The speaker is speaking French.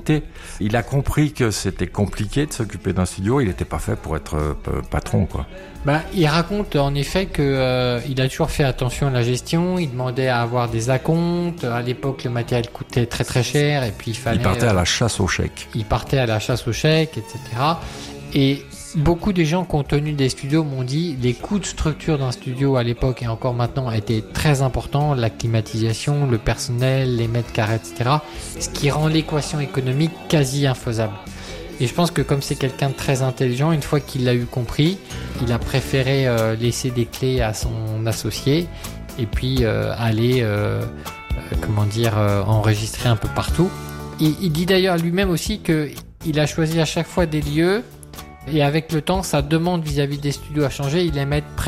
limité. Il a compris que c'était compliqué de s'occuper d'un studio. Il n'était pas fait pour être patron, quoi. Il raconte en effet que il a toujours fait attention à la gestion. Il demandait à avoir des acomptes. À l'époque, le matériel coûtait très très cher et puis il partait à la chasse aux chèques. Il partait à la chasse aux chèques, etc. Et beaucoup des gens qui ont tenu des studios m'ont dit les coûts de structure d'un studio à l'époque et encore maintenant étaient très importants. La climatisation, le personnel, les mètres carrés, etc. Ce qui rend l'équation économique quasi infaisable. Et je pense que comme c'est quelqu'un de très intelligent, une fois qu'il l'a eu compris, il a préféré laisser des clés à son associé et puis aller enregistrer un peu partout. Il dit d'ailleurs lui-même aussi qu'il a choisi à chaque fois des lieux et avec le temps, sa demande vis-à-vis des studios a changé. Il aimait être